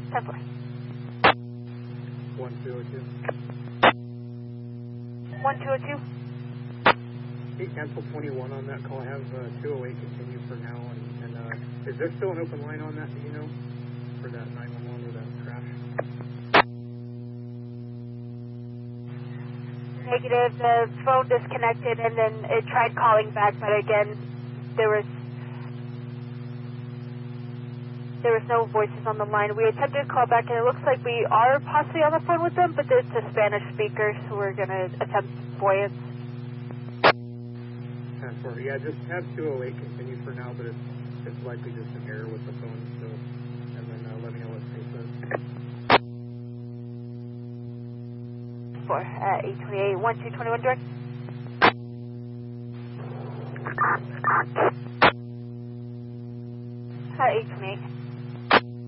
10-4. 1202. 1202. Hey, cancel 21 on that call. I have 208 continue for now. And is there still an open line on that, do you know, for that 911 or that crash? Negative. The phone disconnected and then it tried calling back, but again, there was no voices on the line. We attempted to call back, and it looks like we are possibly on the phone with them, but it's a Spanish speaker, so we're going to attempt voice. Yeah, just have 208 continue for now, but it's likely just an error with the phone, so, and then let me know what it says. 4, 828, 1221 direct. 828.